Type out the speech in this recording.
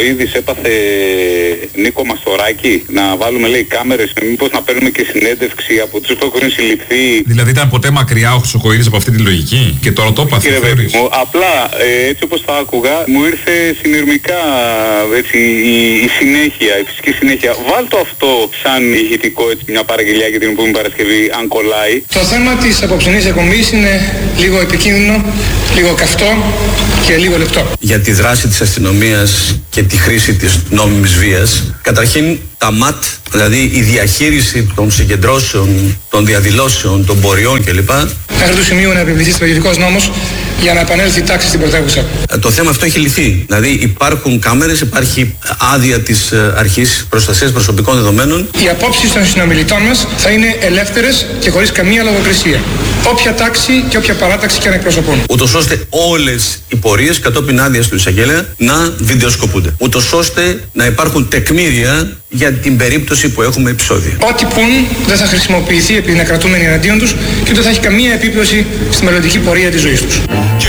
Σοκοΐδης έπαθε Νίκο Μαστοράκη? Να βάλουμε, λέει, κάμερες, μήπως να παίρνουμε και συνέντευξη από τους που έχουν συλληφθεί? Δηλαδή ήταν ποτέ μακριά ο Χρυσοκοΐδης από αυτή τη λογική και τώρα το έπαθε? Απλά έτσι όπως τα άκουγα μου ήρθε συνειρμικά έτσι, η συνέχεια, η φυσική συνέχεια. Βάλτο αυτό σαν ηχητικό, έτσι, μια παραγγελιά για την επόμενη Παρασκευή, αν κολλάει. Το θέμα της απόψινής εκπομπής είναι λίγο επικίνδυνο, λίγο καυτό και λίγο λεπτό. Για τη δράση της αστυνομίας και τη χρήση της νόμιμης βίας, καταρχήν τα ΜΑΤ, δηλαδή η διαχείριση των συγκεντρώσεων, των διαδηλώσεων, των πορειών κλπ. Μέχρι του σημείου να επιβληθεί στρατιωτικός νόμος για να επανέλθει η τάξη στην πρωτεύουσα. Το θέμα αυτό έχει λυθεί. Δηλαδή υπάρχουν κάμερες, υπάρχει άδεια της Αρχής Προστασίας Προσωπικών Δεδομένων. Οι απόψεις των συνομιλητών μας θα είναι ελεύθερες και χωρίς καμία λογοκρισία. Όποια τάξη και όποια παράταξη και αν εκπροσωπούν. Ούτως ώστε όλες οι πορείες κατόπιν άδειας του εισαγγελέα να βιντεοσκοπούνται. Ούτως ώστε να υπάρχουν τεκμήρια για την περίπτωση που έχουμε επεισόδια. Ό,τι πουν δεν θα χρησιμοποιηθεί επειδή είναι κρατούμενοι εναντίον τους και δεν θα έχει καμία επίπτωση στη μελλοντική πορεία της ζωής τους.